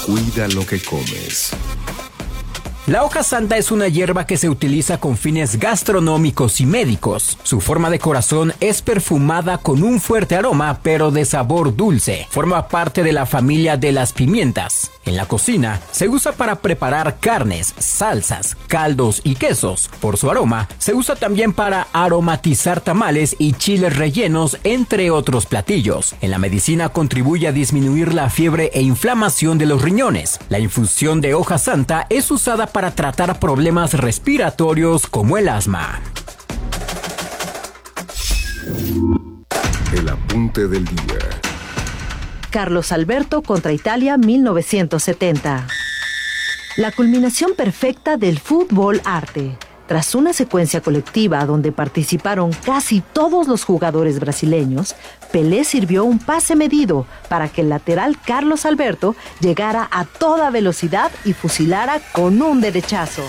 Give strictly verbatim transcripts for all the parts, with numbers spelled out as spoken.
Cuida lo que comes. La hoja santa es una hierba que se utiliza con fines gastronómicos y médicos. Su forma de corazón es perfumada con un fuerte aroma, pero de sabor dulce. Forma parte de la familia de las pimientas. En la cocina, se usa para preparar carnes, salsas, caldos y quesos. Por su aroma, se usa también para aromatizar tamales y chiles rellenos, entre otros platillos. En la medicina contribuye a disminuir la fiebre e inflamación de los riñones. La infusión de hoja santa es usada para para tratar problemas respiratorios como el asma. El apunte del día. Carlos Alberto contra Italia mil novecientos setenta. La culminación perfecta del fútbol arte. Tras una secuencia colectiva donde participaron casi todos los jugadores brasileños, Pelé sirvió un pase medido para que el lateral Carlos Alberto llegara a toda velocidad y fusilara con un derechazo.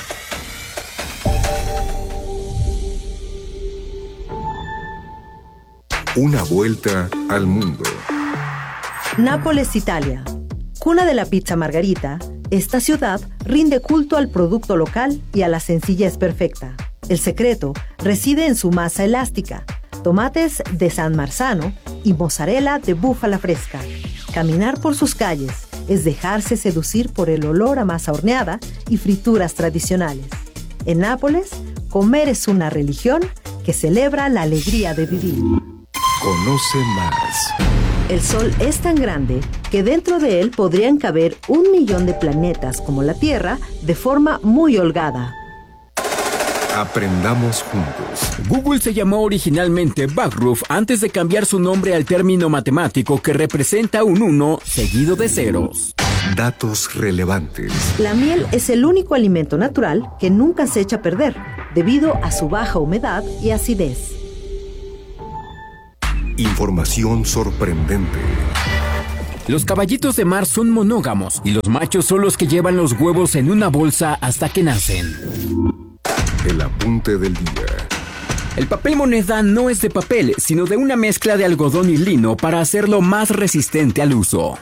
Una vuelta al mundo. Nápoles, Italia. Cuna de la pizza margarita, esta ciudad rinde culto al producto local y a la sencillez perfecta. El secreto reside en su masa elástica, tomates de San Marzano y mozzarella de búfala fresca. Caminar por sus calles es dejarse seducir por el olor a masa horneada y frituras tradicionales. En Nápoles, comer es una religión que celebra la alegría de vivir. Conoce más. El Sol es tan grande que dentro de él podrían caber un millón de planetas como la Tierra de forma muy holgada. Aprendamos juntos. Google se llamó originalmente Backroof antes de cambiar su nombre al término matemático que representa un uno seguido de ceros. Datos relevantes. La miel es el único alimento natural que nunca se echa a perder, debido a su baja humedad y acidez. Información sorprendente. Los caballitos de mar son monógamos y los machos son los que llevan los huevos en una bolsa hasta que nacen. El apunte del día. El papel moneda no es de papel, sino de una mezcla de algodón y lino para hacerlo más resistente al uso.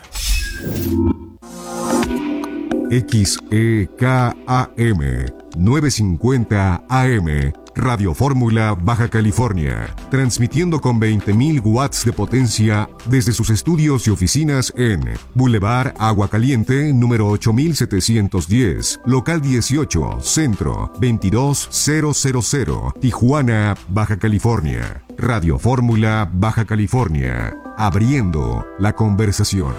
X E K A M novecientos cincuenta A M Radio Fórmula, Baja California, transmitiendo con veinte mil watts de potencia desde sus estudios y oficinas en Boulevard Agua Caliente, número ocho mil setecientos diez, local dieciocho, Centro, veintidós mil, Tijuana, Baja California. Radio Fórmula, Baja California, abriendo la conversación.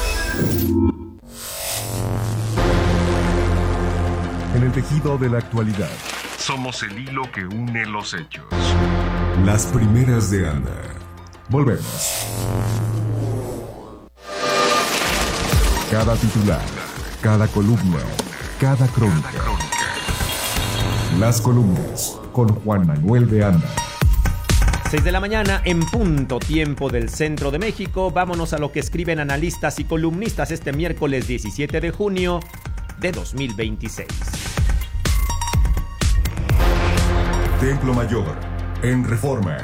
En el tejido de la actualidad. Somos el hilo que une los hechos. Las primeras de Anda. Volvemos. Cada titular, cada columna, cada crónica. Las columnas con Juan Manuel de Anda. seis de la mañana en punto, tiempo del centro de México. Vámonos a lo que escriben analistas y columnistas este miércoles diecisiete de junio de dos mil veintiséis. Templo Mayor, en Reforma.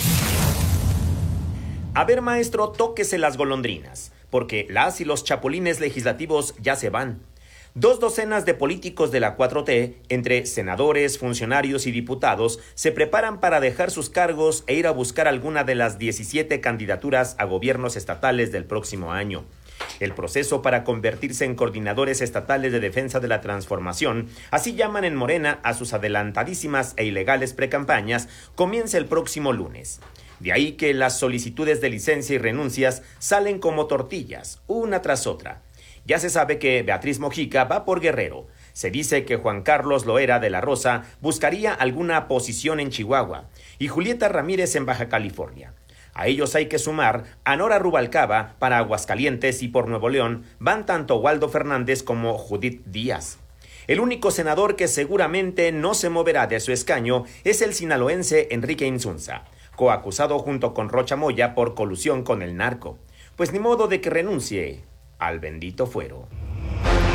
A ver, maestro, tóquese las golondrinas, porque las y los chapulines legislativos ya se van. Dos docenas de políticos de la cuatro T, entre senadores, funcionarios y diputados, se preparan para dejar sus cargos e ir a buscar alguna de las diecisiete candidaturas a gobiernos estatales del próximo año. El proceso para convertirse en coordinadores estatales de defensa de la transformación, así llaman en Morena a sus adelantadísimas e ilegales precampañas, comienza el próximo lunes. De ahí que las solicitudes de licencia y renuncias salen como tortillas, una tras otra. Ya se sabe que Beatriz Mojica va por Guerrero. Se dice que Juan Carlos Loera de la Rosa buscaría alguna posición en Chihuahua y Julieta Ramírez en Baja California. A ellos hay que sumar a Nora Rubalcaba para Aguascalientes y por Nuevo León van tanto Waldo Fernández como Judith Díaz. El único senador que seguramente no se moverá de su escaño es el sinaloense Enrique Insunza, coacusado junto con Rocha Moya por colusión con el narco. Pues ni modo de que renuncie al bendito fuero.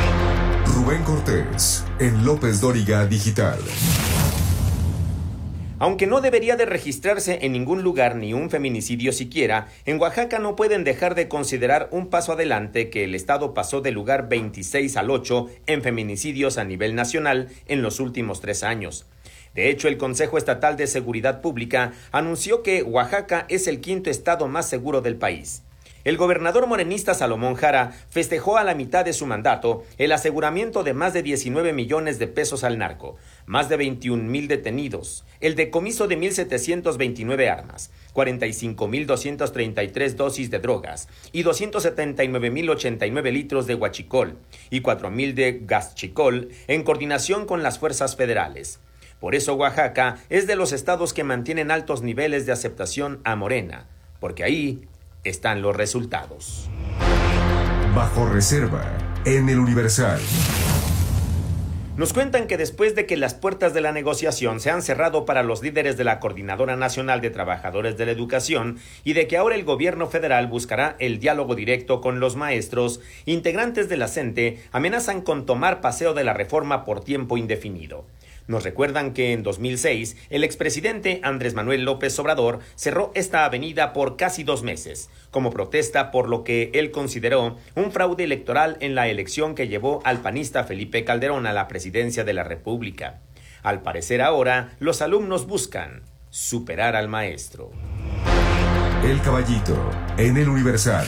Rubén Cortés, en López Dóriga Digital. Aunque no debería de registrarse en ningún lugar ni un feminicidio siquiera, en Oaxaca no pueden dejar de considerar un paso adelante que el estado pasó del lugar veintiséis al ocho en feminicidios a nivel nacional en los últimos tres años. De hecho, el Consejo Estatal de Seguridad Pública anunció que Oaxaca es el quinto estado más seguro del país. El gobernador morenista Salomón Jara festejó a la mitad de su mandato el aseguramiento de más de diecinueve millones de pesos al narco, más de veintiún mil detenidos, el decomiso de mil setecientas veintinueve armas, cuarenta y cinco mil doscientas treinta y tres dosis de drogas y doscientos setenta y nueve mil ochenta y nueve litros de huachicol y cuatro mil de gaschicol en coordinación con las fuerzas federales. Por eso Oaxaca es de los estados que mantienen altos niveles de aceptación a Morena, porque ahí están los resultados. Bajo reserva, en el Universal. Nos cuentan que después de que las puertas de la negociación se han cerrado para los líderes de la Coordinadora Nacional de Trabajadores de la Educación y de que ahora el gobierno federal buscará el diálogo directo con los maestros, integrantes de la CENTE amenazan con tomar paseo de la reforma por tiempo indefinido. Nos recuerdan que en dos mil seis el expresidente Andrés Manuel López Obrador cerró esta avenida por casi dos meses, como protesta por lo que él consideró un fraude electoral en la elección que llevó al panista Felipe Calderón a la presidencia de la República. Al parecer ahora, los alumnos buscan superar al maestro. El Caballito, en el Universal.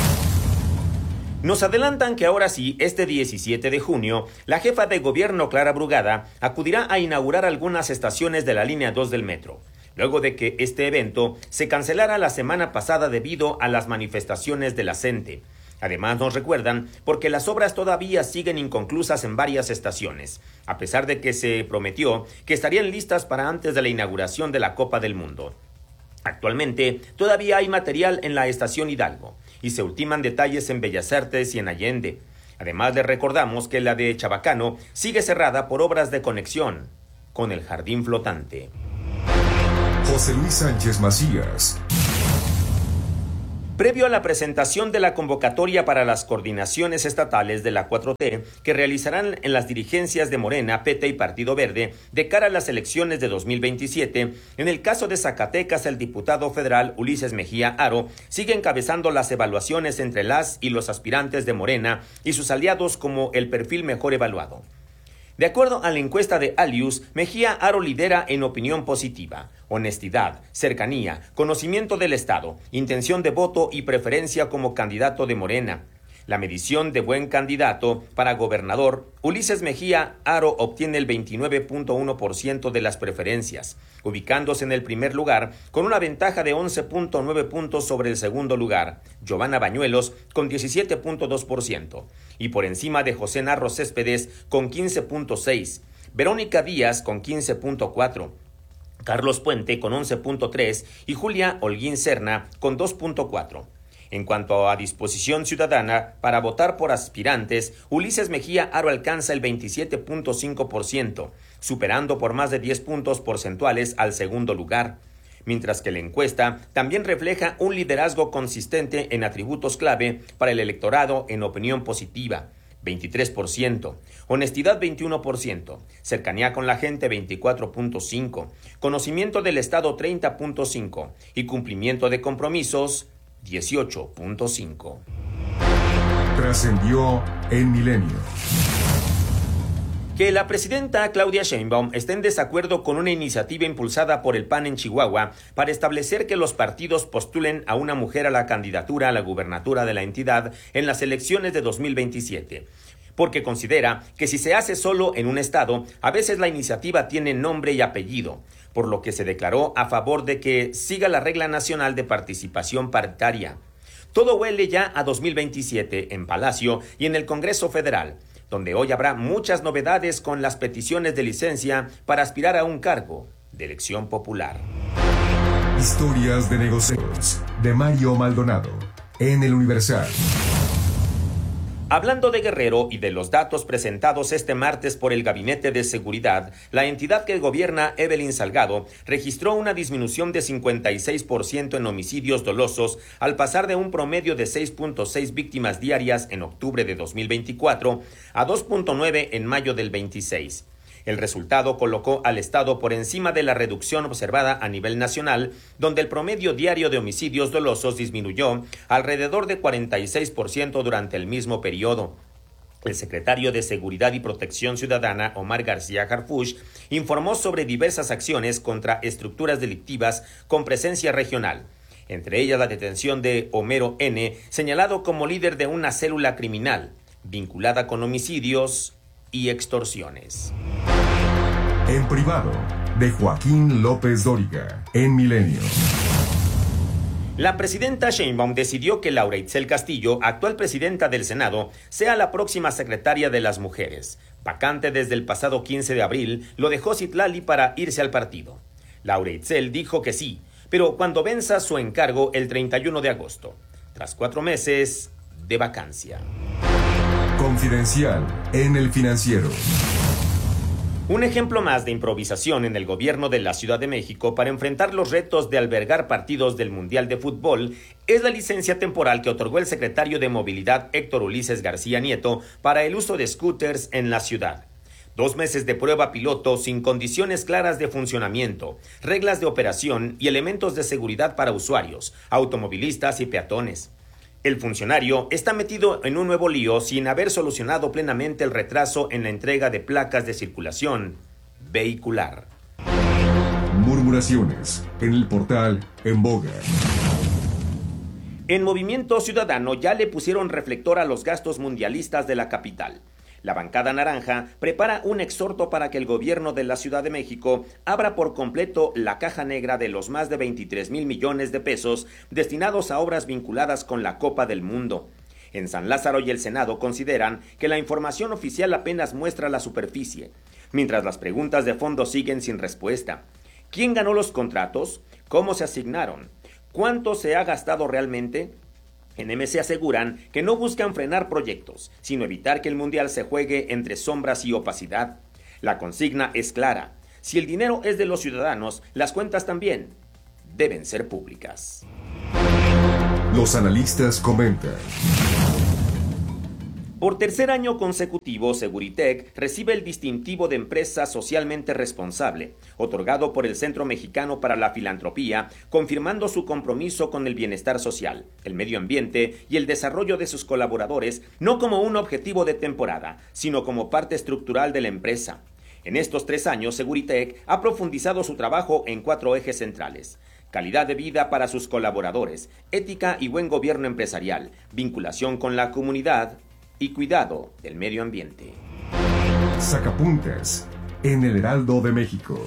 Nos adelantan que ahora sí, este diecisiete de junio, la jefa de gobierno Clara Brugada acudirá a inaugurar algunas estaciones de la línea dos del metro, luego de que este evento se cancelara la semana pasada debido a las manifestaciones de la CENTE. Además nos recuerdan porque las obras todavía siguen inconclusas en varias estaciones, a pesar de que se prometió que estarían listas para antes de la inauguración de la Copa del Mundo. Actualmente todavía hay material en la estación Hidalgo y se ultiman detalles en Bellas Artes y en Allende. Además les recordamos que la de Chabacano sigue cerrada por obras de conexión con el jardín flotante. José Luis Sánchez Macías. Previo a la presentación de la convocatoria para las coordinaciones estatales de la cuatro T que realizarán en las dirigencias de Morena, P T y Partido Verde de cara a las elecciones de dos mil veintisiete, en el caso de Zacatecas el diputado federal Ulises Mejía Aro sigue encabezando las evaluaciones entre las y los aspirantes de Morena y sus aliados como el perfil mejor evaluado. De acuerdo a la encuesta de Alius, Mejía Aro lidera en opinión positiva, honestidad, cercanía, conocimiento del Estado, intención de voto y preferencia como candidato de Morena. La medición de buen candidato para gobernador, Ulises Mejía Aro obtiene el veintinueve punto uno por ciento de las preferencias, ubicándose en el primer lugar con una ventaja de once punto nueve puntos sobre el segundo lugar, Giovanna Bañuelos con diecisiete punto dos por ciento, y por encima de José Narro Céspedes con quince punto seis, Verónica Díaz con quince punto cuatro, Carlos Puente con once punto tres y Julia Holguín Serna con dos punto cuatro. En cuanto a disposición ciudadana para votar por aspirantes, Ulises Mejía Aro alcanza el veintisiete punto cinco por ciento, superando por más de diez puntos porcentuales al segundo lugar, mientras que la encuesta también refleja un liderazgo consistente en atributos clave para el electorado en opinión positiva, veintitrés por ciento, honestidad veintiuno por ciento, cercanía con la gente veinticuatro punto cinco por ciento, conocimiento del Estado treinta punto cinco por ciento y cumplimiento de compromisos dieciocho punto cinco. Trascendió en Milenio. Que la presidenta Claudia Sheinbaum esté en desacuerdo con una iniciativa impulsada por el P A N en Chihuahua para establecer que los partidos postulen a una mujer a la candidatura a la gubernatura de la entidad en las elecciones de dos mil veintisiete. Porque considera que si se hace solo en un estado, a veces la iniciativa tiene nombre y apellido, por lo que se declaró a favor de que siga la regla nacional de participación paritaria. Todo huele ya a dos mil veintisiete en Palacio y en el Congreso Federal, donde hoy habrá muchas novedades con las peticiones de licencia para aspirar a un cargo de elección popular. Historias de negocios de Mario Maldonado en el Universal. Hablando de Guerrero y de los datos presentados este martes por el Gabinete de Seguridad, la entidad que gobierna Evelyn Salgado registró una disminución de cincuenta y seis por ciento en homicidios dolosos al pasar de un promedio de seis punto seis víctimas diarias en octubre de dos mil veinticuatro a dos punto nueve en mayo del veintiséis. El resultado colocó al Estado por encima de la reducción observada a nivel nacional, donde el promedio diario de homicidios dolosos disminuyó alrededor de cuarenta y seis por ciento durante el mismo periodo. El secretario de Seguridad y Protección Ciudadana, Omar García Harfuch, informó sobre diversas acciones contra estructuras delictivas con presencia regional, entre ellas la detención de Homero N., señalado como líder de una célula criminal vinculada con homicidios y extorsiones. En privado, de Joaquín López Dóriga, en Milenio. La presidenta Sheinbaum decidió que Laura Itzel Castillo, actual presidenta del Senado, sea la próxima secretaria de las mujeres. Vacante desde el pasado quince de abril, lo dejó Citlali para irse al partido. Laura Itzel dijo que sí, pero cuando venza su encargo el treinta y uno de agosto, tras cuatro meses de vacancia. Confidencial en El Financiero. Un ejemplo más de improvisación en el gobierno de la Ciudad de México para enfrentar los retos de albergar partidos del Mundial de Fútbol es la licencia temporal que otorgó el secretario de Movilidad Héctor Ulises García Nieto para el uso de scooters en la ciudad. Dos meses de prueba piloto sin condiciones claras de funcionamiento, reglas de operación y elementos de seguridad para usuarios, automovilistas y peatones. El funcionario está metido en un nuevo lío sin haber solucionado plenamente el retraso en la entrega de placas de circulación vehicular. Murmuraciones en el portal En Boga. En Movimiento Ciudadano ya le pusieron reflector a los gastos mundialistas de la capital. La bancada naranja prepara un exhorto para que el gobierno de la Ciudad de México abra por completo la caja negra de los más de veintitrés mil millones de pesos destinados a obras vinculadas con la Copa del Mundo. En San Lázaro y el Senado consideran que la información oficial apenas muestra la superficie, mientras las preguntas de fondo siguen sin respuesta. ¿Quién ganó los contratos? ¿Cómo se asignaron? ¿Cuánto se ha gastado realmente? En M C aseguran que no buscan frenar proyectos, sino evitar que el Mundial se juegue entre sombras y opacidad. La consigna es clara. Si el dinero es de los ciudadanos, las cuentas también deben ser públicas. Los analistas comentan. Por tercer año consecutivo, Seguritech recibe el distintivo de empresa socialmente responsable, otorgado por el Centro Mexicano para la Filantropía, confirmando su compromiso con el bienestar social, el medio ambiente y el desarrollo de sus colaboradores, no como un objetivo de temporada, sino como parte estructural de la empresa. En estos tres años, Seguritech ha profundizado su trabajo en cuatro ejes centrales: calidad de vida para sus colaboradores, ética y buen gobierno empresarial, vinculación con la comunidad y cuidado del medio ambiente. Sacapuntas en el Heraldo de México.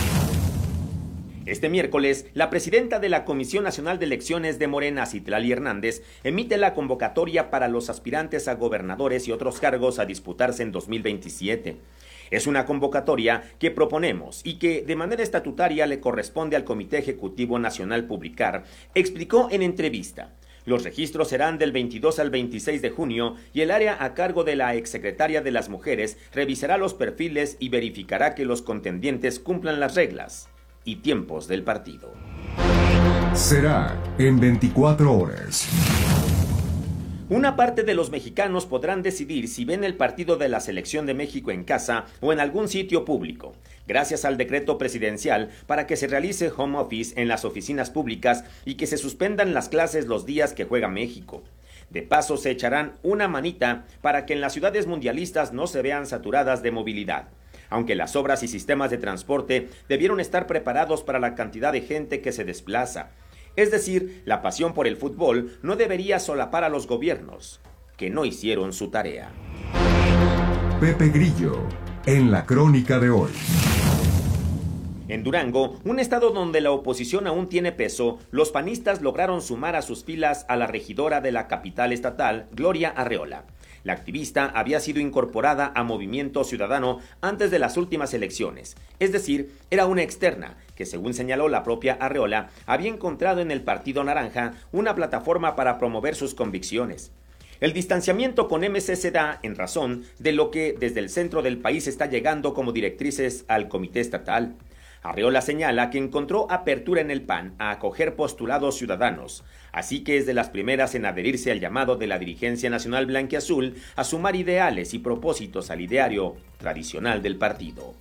Este miércoles, la presidenta de la Comisión Nacional de Elecciones de Morena, Citlali Hernández, emite la convocatoria para los aspirantes a gobernadores y otros cargos a disputarse en dos mil veintisiete. Es una convocatoria que proponemos y que de manera estatutaria le corresponde al Comité Ejecutivo Nacional publicar, explicó en entrevista. Los registros serán del veintidós al veintiséis de junio y el área a cargo de la exsecretaria de las Mujeres revisará los perfiles y verificará que los contendientes cumplan las reglas y tiempos del partido. Será en veinticuatro horas. Una parte de los mexicanos podrán decidir si ven el partido de la Selección de México en casa o en algún sitio público, gracias al decreto presidencial para que se realice home office en las oficinas públicas y que se suspendan las clases los días que juega México. De paso, se echarán una manita para que en las ciudades mundialistas no se vean saturadas de movilidad, aunque las obras y sistemas de transporte debieron estar preparados para la cantidad de gente que se desplaza. Es decir, la pasión por el fútbol no debería solapar a los gobiernos, que no hicieron su tarea. Pepe Grillo, en la crónica de hoy. En Durango, un estado donde la oposición aún tiene peso, los panistas lograron sumar a sus filas a la regidora de la capital estatal, Gloria Arreola. La activista había sido incorporada a Movimiento Ciudadano antes de las últimas elecciones, es decir, era una externa que, según señaló la propia Arreola, había encontrado en el Partido Naranja una plataforma para promover sus convicciones. El distanciamiento con M C se da en razón de lo que desde el centro del país está llegando como directrices al Comité Estatal. Arreola señala que encontró apertura en el P A N a acoger postulados ciudadanos, así que es de las primeras en adherirse al llamado de la dirigencia nacional blanquiazul a sumar ideales y propósitos al ideario tradicional del partido.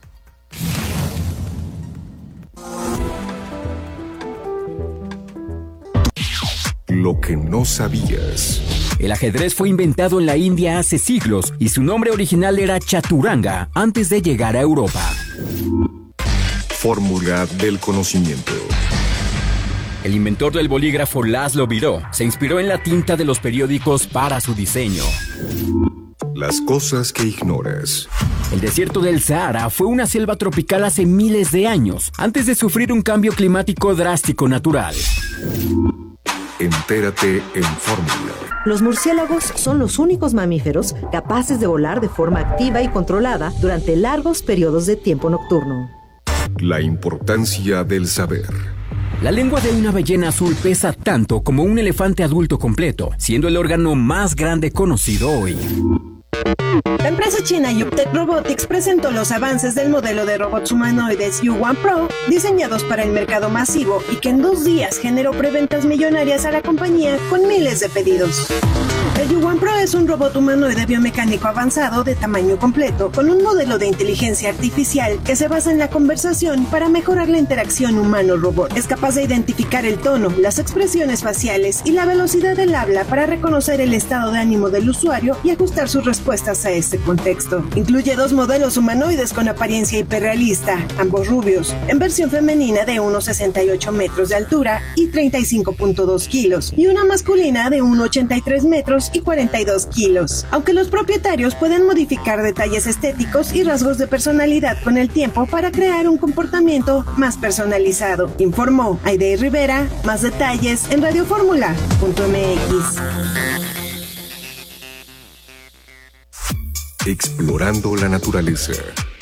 Lo que no sabías. El ajedrez fue inventado en la India hace siglos y su nombre original era chaturanga antes de llegar a Europa. Fórmula del conocimiento. El inventor del bolígrafo Laszlo Biró se inspiró en la tinta de los periódicos para su diseño. Las cosas que ignoras. El desierto del Sahara fue una selva tropical hace miles de años, antes de sufrir un cambio climático drástico natural. Entérate en Fórmula. Los murciélagos son los únicos mamíferos capaces de volar de forma activa y controlada durante largos periodos de tiempo nocturno. La importancia del saber. La lengua de una ballena azul pesa tanto como un elefante adulto completo, siendo el órgano más grande conocido hoy. La empresa china Yuptec Robotics presentó los avances del modelo de robots humanoides U uno Pro, diseñados para el mercado masivo y que en dos días generó preventas millonarias a la compañía con miles de pedidos. El U uno Pro es un robot humanoide biomecánico avanzado de tamaño completo, con un modelo de inteligencia artificial que se basa en la conversación para mejorar la interacción humano-robot. Es capaz de identificar el tono, las expresiones faciales y la velocidad del habla para reconocer el estado de ánimo del usuario y ajustar sus respuestas a este contexto. Incluye dos modelos humanoides con apariencia hiperrealista, ambos rubios, en versión femenina de uno coma sesenta y ocho metros de altura y treinta y cinco punto dos kilos, y una masculina de uno coma ochenta y tres metros y cuarenta y dos kilos. Aunque los propietarios pueden modificar detalles estéticos y rasgos de personalidad con el tiempo para crear un comportamiento más personalizado, informó Aide Rivera. Más detalles en radioformula punto m x. Explorando la naturaleza.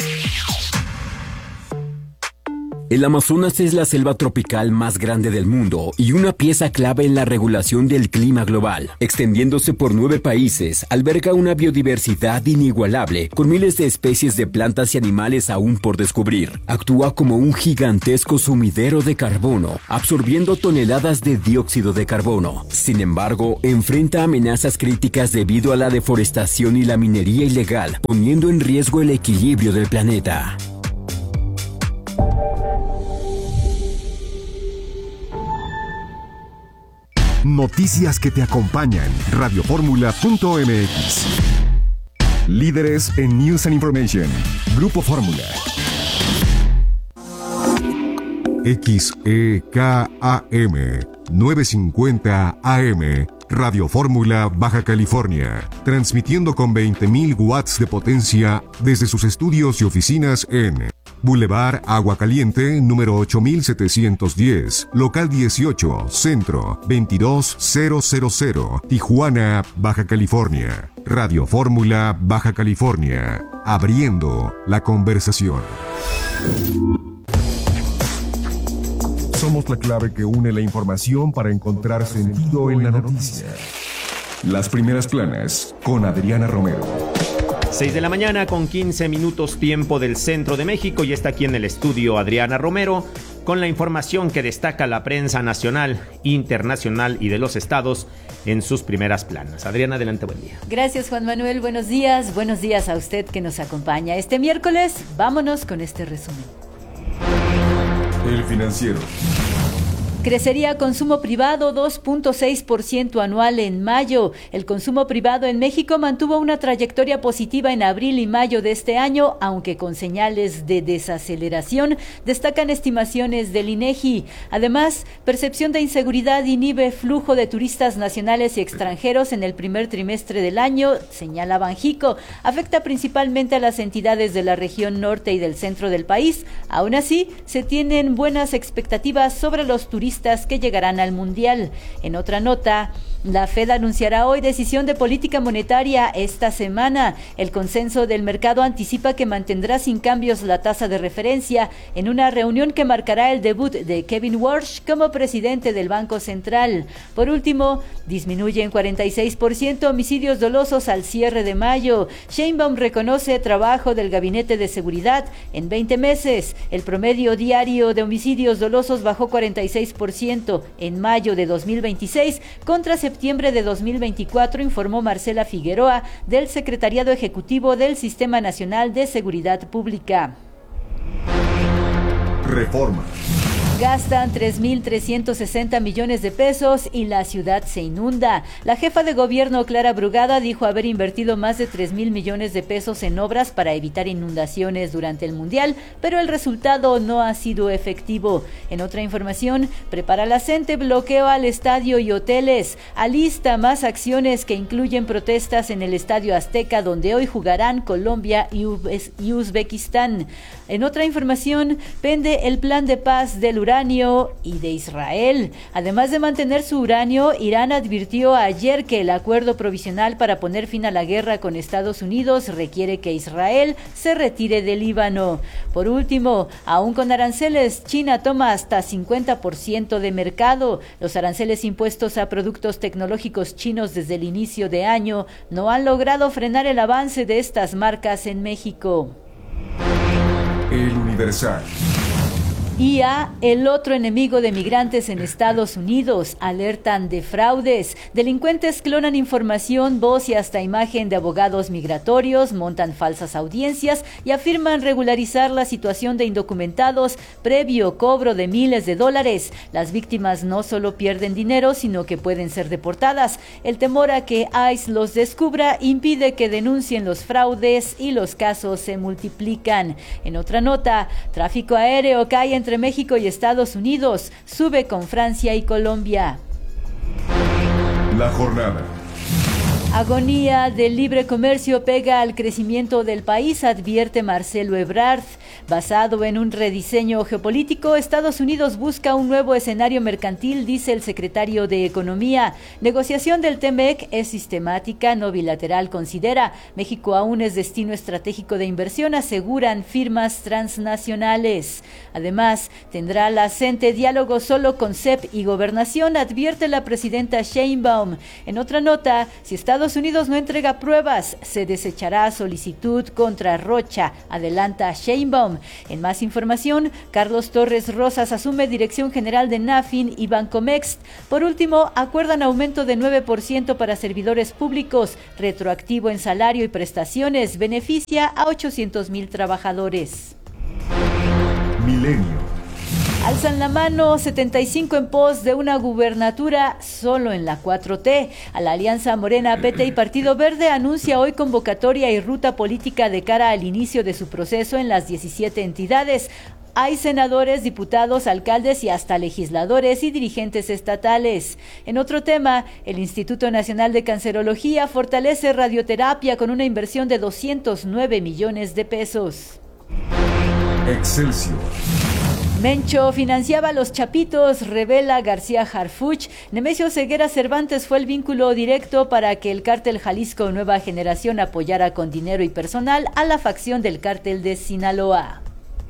El Amazonas es la selva tropical más grande del mundo y una pieza clave en la regulación del clima global. Extendiéndose por nueve países, alberga una biodiversidad inigualable, con miles de especies de plantas y animales aún por descubrir. Actúa como un gigantesco sumidero de carbono, absorbiendo toneladas de dióxido de carbono. Sin embargo, enfrenta amenazas críticas debido a la deforestación y la minería ilegal, poniendo en riesgo el equilibrio del planeta. Noticias que te acompañan. radioformula punto m x. Líderes en News and Information. Grupo Fórmula. X E K A M novecientos cincuenta A M. Radio Fórmula Baja California, transmitiendo con veinte mil watts de potencia desde sus estudios y oficinas en Boulevard Agua Caliente, número ocho mil setecientos diez, local dieciocho, centro, veintidós mil, Tijuana, Baja California. Radio Fórmula Baja California, abriendo la conversación. Somos la clave que une la información para encontrar sentido en la noticia. Las primeras planas con Adriana Romero. seis de la mañana con quince minutos tiempo del centro de México y está aquí en el estudio Adriana Romero con la información que destaca la prensa nacional, internacional y de los estados en sus primeras planas. Adriana, adelante, buen día. Gracias, Juan Manuel, buenos días, buenos días a usted que nos acompaña. Este miércoles, vámonos con este resumen. El Financiero. Crecería consumo privado dos punto seis por ciento anual en mayo. El consumo privado en México mantuvo una trayectoria positiva en abril y mayo de este año, aunque con señales de desaceleración, destacan estimaciones del INEGI. Además, percepción de inseguridad inhibe flujo de turistas nacionales y extranjeros en el primer trimestre del año, señala Banjico. Afecta principalmente a las entidades de la región norte y del centro del país. Aún así, se tienen buenas expectativas sobre los turistas futbolistas que llegarán al Mundial. En otra nota, la Fed anunciará hoy decisión de política monetaria esta semana. El consenso del mercado anticipa que mantendrá sin cambios la tasa de referencia en una reunión que marcará el debut de Kevin Warsh como presidente del Banco Central. Por último, disminuye en cuarenta y seis por ciento homicidios dolosos al cierre de mayo. Sheinbaum reconoce trabajo del Gabinete de Seguridad en veinte meses. El promedio diario de homicidios dolosos bajó cuarenta y seis por ciento en mayo de dos mil veintiséis contra septiembre de dos mil veinticuatro, informó Marcela Figueroa del Secretariado Ejecutivo del Sistema Nacional de Seguridad Pública. Reforma. Gastan tres mil trescientos sesenta millones de pesos y la ciudad se inunda. La jefa de gobierno, Clara Brugada, dijo haber invertido más de tres mil millones de pesos en obras para evitar inundaciones durante el Mundial, pero el resultado no ha sido efectivo. En otra información, prepara la CENTE bloqueo al estadio y hoteles. Alista más acciones que incluyen protestas en el Estadio Azteca, donde hoy jugarán Colombia y Uzbekistán. En otra información, pende el plan de paz del uranio y de Israel. Además de mantener su uranio, Irán advirtió ayer que el acuerdo provisional para poner fin a la guerra con Estados Unidos requiere que Israel se retire del Líbano. Por último, aún con aranceles, China toma hasta cincuenta por ciento de mercado. Los aranceles impuestos a productos tecnológicos chinos desde el inicio de año no han logrado frenar el avance de estas marcas en México. El Universal. I A, el otro enemigo de migrantes en Estados Unidos, alertan de fraudes. Delincuentes clonan información, voz y hasta imagen de abogados migratorios, montan falsas audiencias y afirman regularizar la situación de indocumentados previo cobro de miles de dólares. Las víctimas no solo pierden dinero, sino que pueden ser deportadas. El temor a que ICE los descubra impide que denuncien los fraudes y los casos se multiplican. En otra nota, tráfico aéreo cae entre entre México y Estados Unidos, sube con Francia y Colombia. La jornada. Agonía del libre comercio pega al crecimiento del país, advierte Marcelo Ebrard. Basado en un rediseño geopolítico, Estados Unidos busca un nuevo escenario mercantil, dice el secretario de Economía. Negociación del T M E C es sistemática, no bilateral, considera. México aún es destino estratégico de inversión, aseguran firmas transnacionales. Además, tendrá la CENTE diálogo solo con C E P y Gobernación, advierte la presidenta Sheinbaum. En otra nota, si Estados Estados Unidos no entrega pruebas, se desechará solicitud contra Rocha, adelanta Sheinbaum. En más información, Carlos Torres Rosas asume dirección general de Nafin y Bancomext. Por último, acuerdan aumento de nueve por ciento para servidores públicos, retroactivo en salario y prestaciones, beneficia a ochocientos mil trabajadores. Milenio. Alzan la mano setenta y cinco en pos de una gubernatura solo en la cuatro T. A la Alianza Morena, P T y Partido Verde anuncia hoy convocatoria y ruta política de cara al inicio de su proceso en las diecisiete entidades. Hay senadores, diputados, alcaldes y hasta legisladores y dirigentes estatales. En otro tema, el Instituto Nacional de Cancerología fortalece radioterapia con una inversión de doscientos nueve millones de pesos. Excelsior. Mencho financiaba a los Chapitos, revela García Harfuch. Nemesio Ceguera Cervantes fue el vínculo directo para que el cártel Jalisco Nueva Generación apoyara con dinero y personal a la facción del cártel de Sinaloa.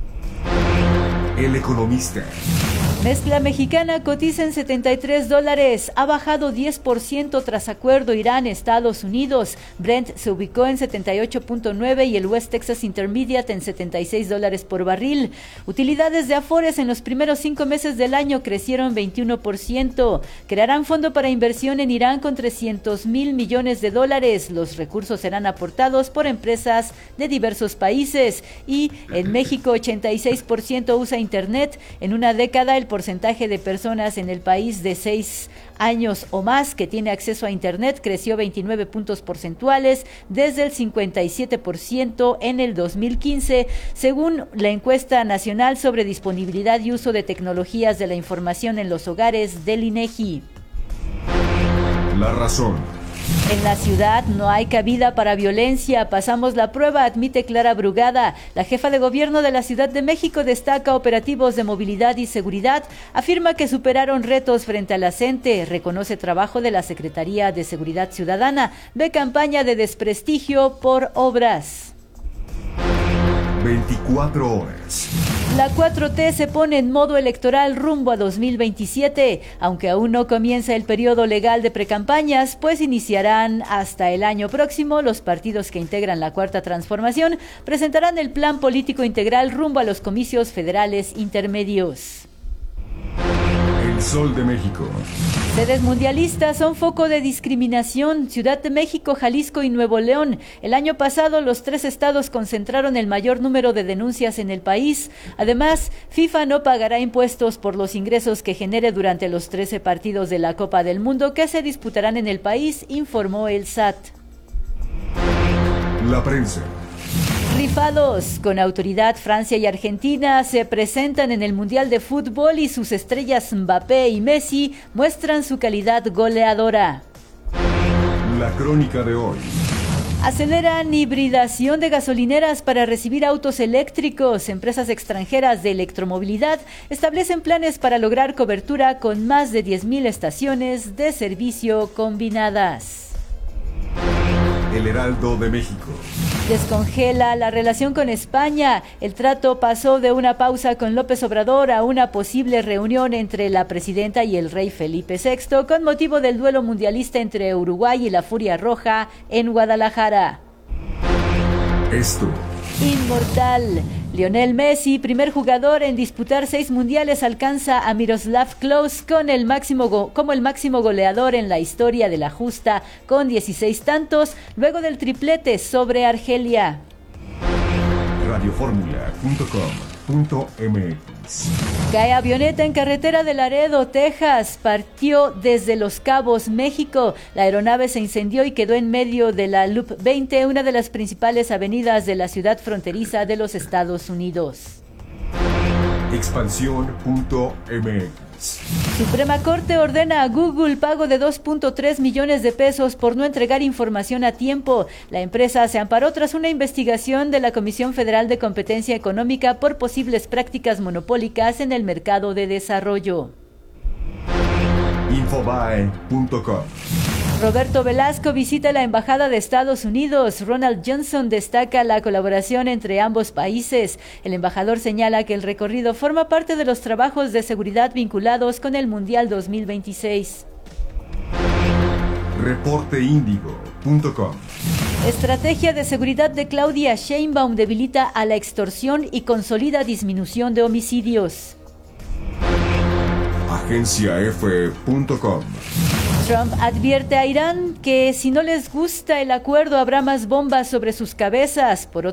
El Economista. Mezcla mexicana cotiza en setenta y tres dólares, ha bajado diez por ciento tras acuerdo Irán-Estados Unidos. Brent se ubicó en setenta y ocho punto nueve y el West Texas Intermediate en setenta y seis dólares por barril. Utilidades de Afores en los primeros cinco meses del año crecieron veintiuno por ciento. Crearán fondo para inversión en Irán con trescientos mil millones de dólares. Los recursos serán aportados por empresas de diversos países. Y en México ochenta y seis por ciento usa Internet. En una década el porcentaje de personas en el país de seis años o más que tiene acceso a Internet creció veintinueve puntos porcentuales desde el cincuenta y siete por ciento en el dos mil quince, según la encuesta nacional sobre disponibilidad y uso de tecnologías de la información en los hogares del INEGI. La razón. En la ciudad no hay cabida para violencia. Pasamos la prueba, admite Clara Brugada. La jefa de gobierno de la Ciudad de México destaca operativos de movilidad y seguridad. Afirma que superaron retos frente a la CENTE. Reconoce trabajo de la Secretaría de Seguridad Ciudadana. Ve campaña de desprestigio por obras. veinticuatro horas. La cuatro T se pone en modo electoral rumbo a dos mil veintisiete, aunque aún no comienza el periodo legal de precampañas, pues iniciarán hasta el año próximo. Los partidos que integran la Cuarta Transformación presentarán el plan político integral rumbo a los comicios federales intermedios. El Sol de México. Sedes mundialistas son foco de discriminación. Ciudad de México, Jalisco y Nuevo León. El año pasado, los tres estados concentraron el mayor número de denuncias en el país. Además, FIFA no pagará impuestos por los ingresos que genere durante los trece partidos de la Copa del Mundo que se disputarán en el país, informó el S A T. La prensa. Rifados. Con autoridad, Francia y Argentina se presentan en el Mundial de Fútbol y sus estrellas Mbappé y Messi muestran su calidad goleadora. La crónica de hoy. Aceleran hibridación de gasolineras para recibir autos eléctricos. Empresas extranjeras de electromovilidad establecen planes para lograr cobertura con más de diez mil estaciones de servicio combinadas. El Heraldo de México. Descongela la relación con España. El trato pasó de una pausa con López Obrador a una posible reunión entre la presidenta y el rey Felipe sexto con motivo del duelo mundialista entre Uruguay y la Furia Roja en Guadalajara. Esto. Inmortal. Lionel Messi, primer jugador en disputar seis mundiales, alcanza a Miroslav Klose con el máximo go- como el máximo goleador en la historia de la justa, con dieciséis tantos, luego del triplete sobre Argelia. radioformula punto com punto m x. Cae avioneta en carretera de Laredo, Texas. Partió desde Los Cabos, México. La aeronave se incendió y quedó en medio de la Loop veinte, una de las principales avenidas de la ciudad fronteriza de los Estados Unidos. Expansión punto m x. Suprema Corte ordena a Google pago de dos punto tres millones de pesos por no entregar información a tiempo. La empresa se amparó tras una investigación de la Comisión Federal de Competencia Económica por posibles prácticas monopólicas en el mercado de desarrollo. Infobae punto com. Roberto Velasco visita la Embajada de Estados Unidos. Ronald Johnson destaca la colaboración entre ambos países. El embajador señala que el recorrido forma parte de los trabajos de seguridad vinculados con el Mundial dos mil veintiséis. reporte índigo punto com. Estrategia de seguridad de Claudia Sheinbaum debilita a la extorsión y consolida disminución de homicidios. agencia efe punto com. Trump advierte a Irán que si no les gusta el acuerdo habrá más bombas sobre sus cabezas. Por